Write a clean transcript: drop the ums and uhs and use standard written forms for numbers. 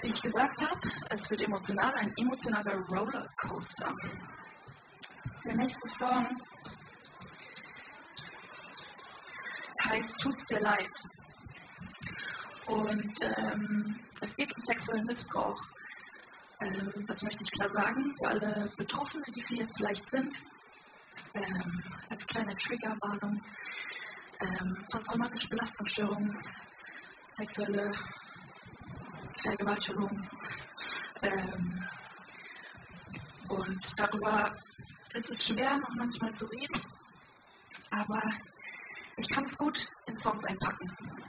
Wie ich gesagt habe, es wird emotional, ein emotionaler Rollercoaster. Der nächste Song heißt Tut's dir leid. Und es geht um sexuellen Missbrauch. Das möchte ich klar sagen, für alle Betroffenen, die hier vielleicht sind, als kleine Triggerwarnung, posttraumatische Belastungsstörungen, sexuelle Vergewaltigung. Und darüber ist es schwer, noch manchmal zu reden, aber ich kann es gut in Songs einpacken.